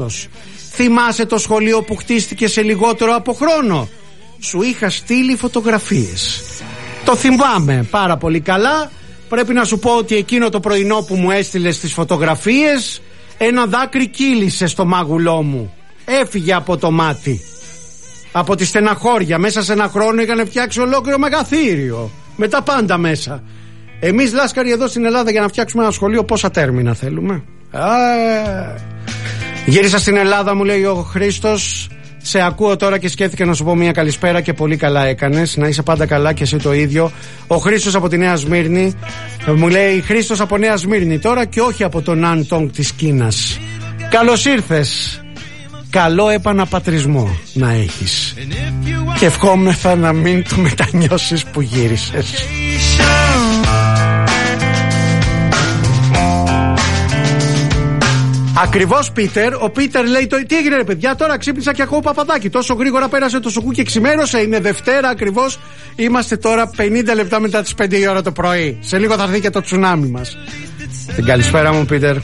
Θυμάσαι το σχολείο που χτίστηκε σε λιγότερο από χρόνο? Σου είχα στείλει φωτογραφίες. Το θυμάμαι πάρα πολύ καλά. Πρέπει να σου πω ότι εκείνο το πρωινό που μου έστειλες τις φωτογραφίες, ένα δάκρυ κύλησε στο μάγουλό μου. Έφυγε από το μάτι. Από τη στεναχώρια. Μέσα σε ένα χρόνο είχαν φτιάξει ολόκληρο μεγαθύριο, με τα πάντα μέσα. Εμείς Λάσκαροι εδώ στην Ελλάδα για να φτιάξουμε ένα σχολείο πόσα τέρμινα θέλουμε? Γύρισα στην Ελλάδα, μου λέει ο Χρήστος. Σε ακούω τώρα και σκέφτηκα να σου πω μια καλησπέρα και πολύ καλά έκανες. Να είσαι πάντα καλά και εσύ το ίδιο. Ο Χρήστος από τη Νέα Σμύρνη μου λέει, Χρήστος από Νέα Σμύρνη τώρα και όχι από τον Αντόγκ της Κίνας. Καλώς ήρθες. Καλό επαναπατρισμό να έχεις και ευχόμεθα να μην το μετανιώσεις που γύρισες. Ακριβώς, Πίτερ. Ο Πίτερ λέει: τι έγινε, ρε παιδιά, τώρα ξύπνησα και ακούω Παπαδάκι. Τόσο γρήγορα πέρασε το σουκού και ξημέρωσε. Είναι Δευτέρα ακριβώς. Είμαστε τώρα 50 λεπτά μετά τις 5 η ώρα το πρωί. Σε λίγο θα έρθει και το τσουνάμι μας. Την καλησπέρα μου, Πίτερ.